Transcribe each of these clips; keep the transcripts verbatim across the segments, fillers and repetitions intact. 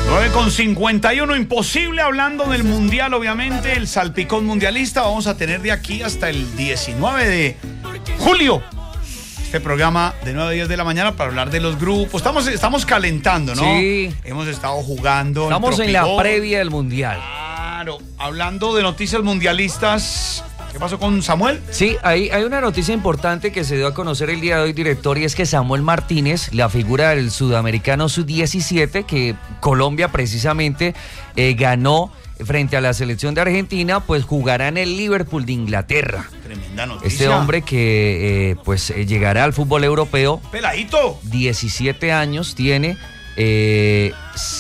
nueve con cincuenta y uno, imposible hablando del mundial, obviamente, el salpicón mundialista. Vamos a tener de aquí hasta el diecinueve de julio este programa de nueve a diez de la mañana para hablar de los grupos. Estamos, estamos calentando, ¿no? Sí. Hemos estado jugando. Estamos en, en la previa del mundial. Claro, hablando de noticias mundialistas. ¿Qué pasó con Samuel? Sí, hay, hay una noticia importante que se dio a conocer el día de hoy, director, y es que Samuel Martínez, la figura del sudamericano sub diecisiete, que Colombia precisamente eh, ganó frente a la selección de Argentina, pues jugará en el Liverpool de Inglaterra. Tremenda noticia. Este hombre que eh, pues eh, llegará al fútbol europeo. Peladito. diecisiete años tiene. Eh,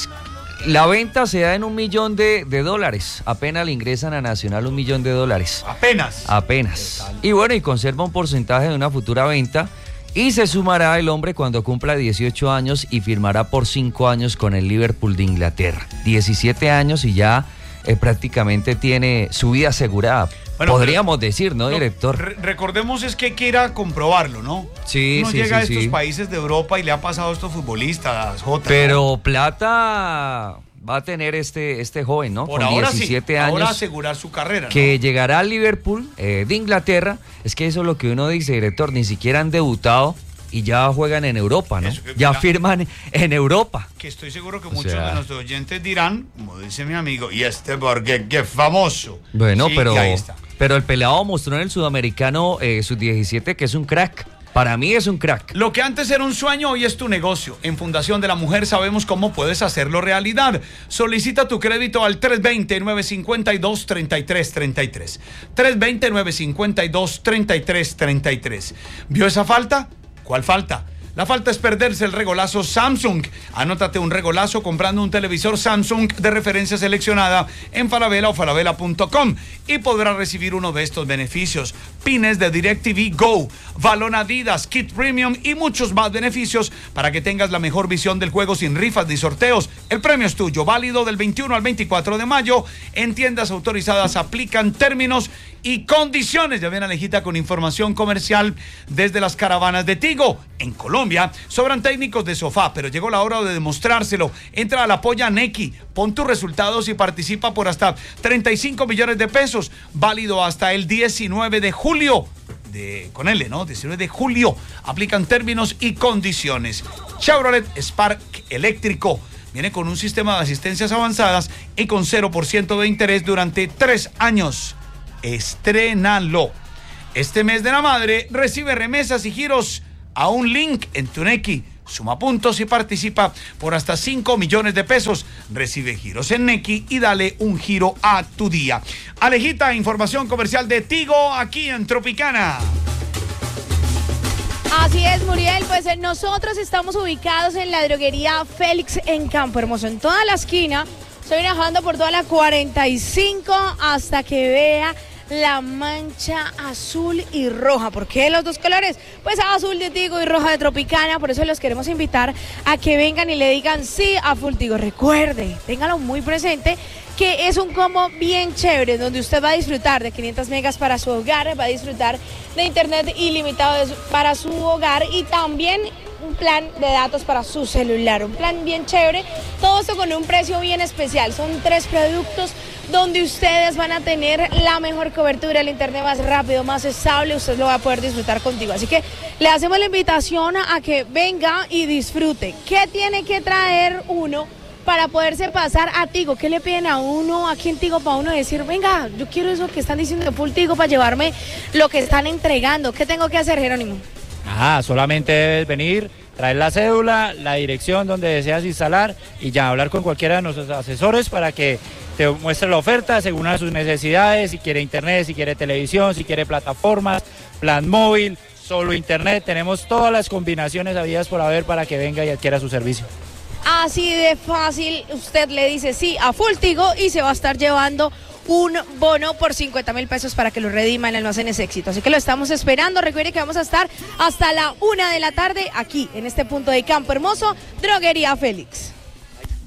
La venta se da en un millón de, de dólares. Apenas le ingresan a Nacional un millón de dólares. Apenas. Apenas. Y bueno, y conserva un porcentaje de una futura venta. Y se sumará el hombre cuando cumpla dieciocho años y firmará por cinco años con el Liverpool de Inglaterra. diecisiete años y ya eh, prácticamente tiene su vida asegurada. Bueno, podríamos pero, decir, ¿no, no director? Re recordemos es que hay que ir a comprobarlo, ¿no? Sí, Uno sí, llega sí, a estos sí. países de Europa y le ha pasado a estos futbolistas, Jota. Pero ¿no? Plata va a tener este, este joven, ¿no? Por con ahora diecisiete sí, años. ahora asegurar su carrera, que ¿no? llegará al Liverpool eh, de Inglaterra. Es que eso es lo que uno dice, director, ni siquiera han debutado y ya juegan en Europa, ¿no? Que, ya mira, firman en Europa. Que estoy seguro que o muchos sea, de nuestros oyentes dirán, como dice mi amigo, y este porque qué famoso. Bueno, sí, pero, ahí está. pero el pelado mostró en el sudamericano eh, sub diecisiete que es un crack. Para mí es un crack. Lo que antes era un sueño, hoy es tu negocio. En Fundación de la Mujer sabemos cómo puedes hacerlo realidad. Solicita tu crédito al tres dos cero, nueve cinco dos, tres tres tres tres. tres dos cero, nueve cinco dos, tres tres tres tres. ¿Vio esa falta? ¿Cuál falta? La falta es perderse el regolazo Samsung. Anótate un regolazo comprando un televisor Samsung de referencia seleccionada en Falabella o falabella punto com y podrás recibir uno de estos beneficios: pines de DirecTV Go, balón Adidas, kit premium y muchos más beneficios para que tengas la mejor visión del juego sin rifas ni sorteos. El premio es tuyo, válido del veintiuno al veinticuatro de mayo. En tiendas autorizadas aplican términos y condiciones. Ya ven, Alejita, con información comercial desde las caravanas de Tigo. En Colombia sobran técnicos de sofá, pero llegó la hora de demostrárselo. Entra a la Polla Neki, pon tus resultados y participa por hasta treinta y cinco millones de pesos, válido hasta el diecinueve de julio. De, con L, ¿no? diecinueve de julio. Aplican términos y condiciones. Chevrolet Spark eléctrico. Viene con un sistema de asistencias avanzadas y con cero por ciento de interés durante tres años. Estrénalo. Este mes de la madre recibe remesas y giros a un link en tu Neki. Suma puntos y participa por hasta cinco millones de pesos. Recibe giros en Neki y dale un giro a tu día. Alejita, información comercial de Tigo aquí en Tropicana. Así es, Muriel, pues nosotros estamos ubicados en la droguería Félix en Campo Hermoso, en toda la esquina. Estoy viajando por toda la cuarenta y cinco hasta que vea la mancha azul y roja. ¿Por qué los dos colores? Pues azul de Tigo y roja de Tropicana. Por eso los queremos invitar a que vengan y le digan sí a Full Tigo. Recuerde, téngalo muy presente, que es un combo bien chévere, donde usted va a disfrutar de quinientos megas para su hogar, va a disfrutar de internet ilimitado para su hogar y también un plan de datos para su celular, un plan bien chévere, todo esto con un precio bien especial. Son tres productos donde ustedes van a tener la mejor cobertura, el internet más rápido, más estable, usted lo va a poder disfrutar contigo. Así que le hacemos la invitación a que venga y disfrute. ¿Qué tiene que traer uno para poderse pasar a Tigo? ¿Qué le piden a uno aquí en Tigo para uno decir, venga, yo quiero eso que están diciendo de Full Tigo para llevarme lo que están entregando? ¿Qué tengo que hacer, Jerónimo? Ajá, solamente debes venir, traer la cédula, la dirección donde deseas instalar y ya hablar con cualquiera de nuestros asesores para que te muestre la oferta según a sus necesidades, si quiere internet, si quiere televisión, si quiere plataformas, plan móvil, solo internet. Tenemos todas las combinaciones habidas por haber para que venga y adquiera su servicio. Así de fácil, usted le dice sí a Full Tigo y se va a estar llevando un bono por cincuenta mil pesos para que lo redima en Almacenes Éxito. Así que lo estamos esperando. Recuerde que vamos a estar hasta la una de la tarde aquí, en este punto de Campo Hermoso, Droguería Félix.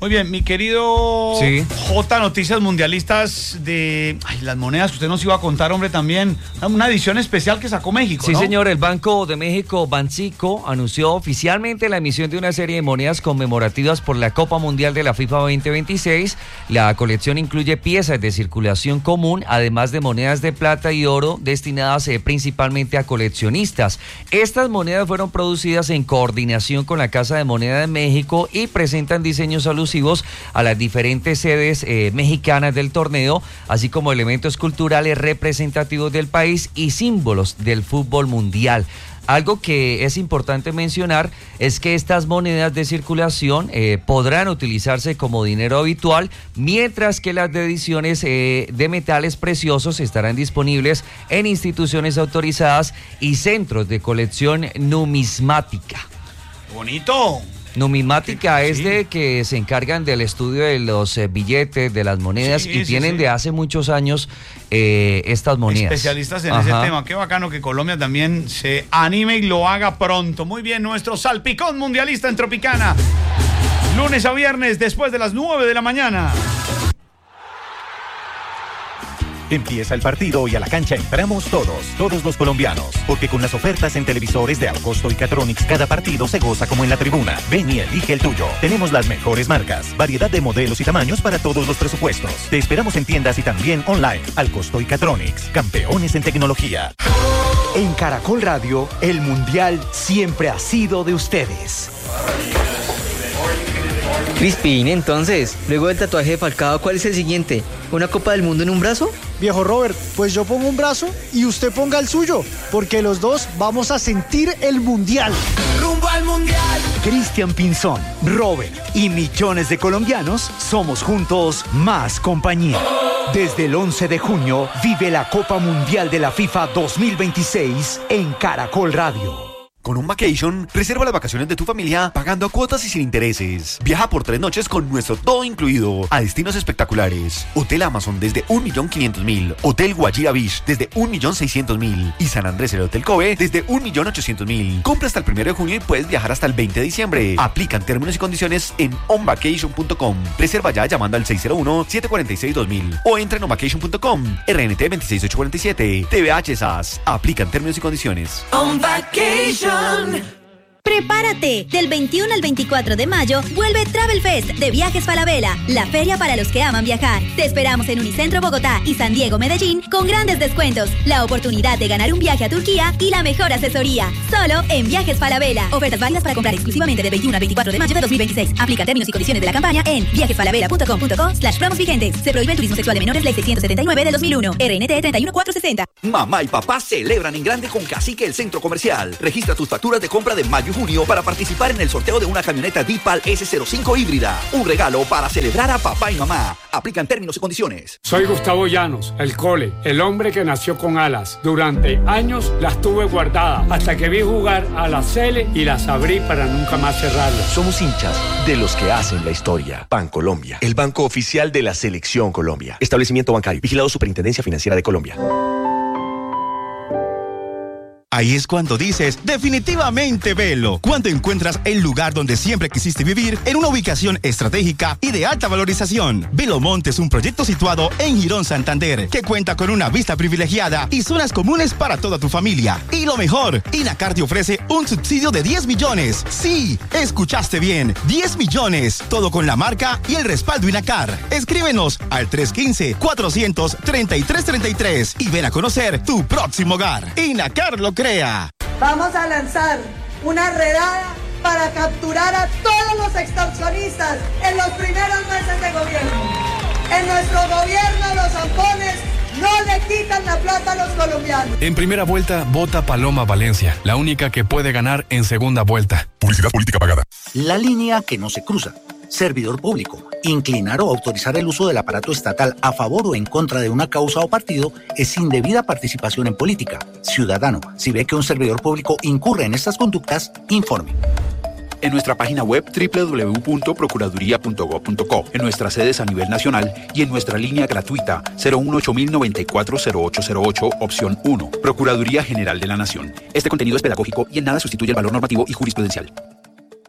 Muy bien, mi querido Sí. J, noticias mundialistas de ay, las monedas que usted nos iba a contar, hombre, también. Una edición especial que sacó México, Sí, ¿no? señor, el Banco de México, Banxico, anunció oficialmente la emisión de una serie de monedas conmemorativas por la Copa Mundial de la FIFA veinte veintiséis. La colección incluye piezas de circulación común, además de monedas de plata y oro destinadas eh, principalmente a coleccionistas. Estas monedas fueron producidas en coordinación con la Casa de Moneda de México y presentan diseños alusivos a las diferentes sedes eh, mexicanas del torneo, así como elementos culturales representativos del país y símbolos del fútbol mundial. Algo que es importante mencionar es que estas monedas de circulación eh, podrán utilizarse como dinero habitual, mientras que las de ediciones eh, de metales preciosos estarán disponibles en instituciones autorizadas y centros de colección numismática. Bonito. Numismática Sí. es de que se encargan del estudio de los eh, billetes, de las monedas, Sí, y sí, tienen sí. de hace muchos años eh, estas monedas. Especialistas en Ajá. ese tema. Qué bacano que Colombia también se anime y lo haga pronto. Muy bien, nuestro salpicón mundialista en Tropicana. Lunes a viernes, después de las nueve de la mañana. Empieza el partido y a la cancha entramos todos, todos los colombianos, porque con las ofertas en televisores de Alcosto y Catronics cada partido se goza como en la tribuna. Ven y elige el tuyo. Tenemos las mejores marcas, variedad de modelos y tamaños para todos los presupuestos. Te esperamos en tiendas y también online. Alcosto y Catronics, campeones en tecnología. En Caracol Radio, el Mundial siempre ha sido de ustedes. Crispin, entonces, luego del tatuaje de Falcao, ¿cuál es el siguiente? ¿Una Copa del Mundo en un brazo? Viejo Robert, pues yo pongo un brazo y usted ponga el suyo, porque los dos vamos a sentir el Mundial. ¡Rumbo al Mundial! Cristian Pinzón, Robert y millones de colombianos somos juntos más compañía. Desde el once de junio, vive la Copa Mundial de la FIFA dos mil veintiséis en Caracol Radio. Con un Vacation, reserva las vacaciones de tu familia pagando a cuotas y sin intereses. Viaja por tres noches con nuestro todo incluido a destinos espectaculares. Hotel Amazon desde un millón quinientos mil. Hotel Guajira Beach desde un millón seiscientos mil. Y San Andrés el Hotel Kobe desde un millón ochocientos mil. Compra hasta el primero de junio y puedes viajar hasta el veinte de diciembre. Aplican términos y condiciones en onvacation punto com. Reserva ya llamando al seis cero uno, siete cuatro seis, dos mil o entra en onvacation punto com. R N T veintiséis ocho cuarenta y siete. T V H S A S. Aplican términos y condiciones. On Vacation. Prepárate, del veintiuno al veinticuatro de mayo vuelve Travel Fest de Viajes Falabella, la feria para los que aman viajar. Te esperamos en Unicentro Bogotá y San Diego Medellín con grandes descuentos, la oportunidad de ganar un viaje a Turquía y la mejor asesoría. Solo en Viajes Falabella. Ofertas válidas para comprar exclusivamente del veintiuno al veinticuatro de mayo de dos mil veintiséis. Aplica términos y condiciones de la campaña en viajesfalabella punto com punto co slash promos vigentes. Se prohíbe el turismo sexual de menores, ley seiscientos setenta y nueve de dos mil uno. R N T treinta y uno cuatrocientos sesenta. Mamá y papá celebran en grande con Cacique el Centro Comercial. Registra tus facturas de compra de mayo y junio para participar en el sorteo de una camioneta Deepal ese cero cinco híbrida. Un regalo para celebrar a papá y mamá. Aplican términos y condiciones. Soy Gustavo Llanos, el Cole, el hombre que nació con alas. Durante años las tuve guardadas hasta que vi jugar a la Cele y las abrí para nunca más cerrarlas. Somos hinchas de los que hacen la historia. Bancolombia, el banco oficial de la Selección Colombia. Establecimiento bancario, vigilado Superintendencia Financiera de Colombia. Ahí es cuando dices, definitivamente Velo. Cuando encuentras el lugar donde siempre quisiste vivir, en una ubicación estratégica y de alta valorización. Velo Monte es un proyecto situado en Girón, Santander, que cuenta con una vista privilegiada y zonas comunes para toda tu familia. Y lo mejor, Inacar te ofrece un subsidio de diez millones. Sí, escuchaste bien, diez millones. Todo con la marca y el respaldo Inacar. Escríbenos al tres uno cinco, cuatrocientos, treinta y tres treinta y tres y ven a conocer tu próximo hogar. Inacar lo crea. Vamos a lanzar una redada para capturar a todos los extorsionistas en los primeros meses de gobierno. En nuestro gobierno los zampones no le quitan la plata a los colombianos. En primera vuelta, vota Paloma Valencia, la única que puede ganar en segunda vuelta. Publicidad política pagada. La línea que no se cruza. Servidor público. Inclinar o autorizar el uso del aparato estatal a favor o en contra de una causa o partido es indebida participación en política. Ciudadano, si ve que un servidor público incurre en estas conductas, informe. En nuestra página web doble u doble u doble u punto procuraduría punto gob punto co, en nuestras sedes a nivel nacional y en nuestra línea gratuita cero uno ocho mil noventa y cuatro cero ocho cero ocho, opción uno. Procuraduría General de la Nación. Este contenido es pedagógico y en nada sustituye el valor normativo y jurisprudencial.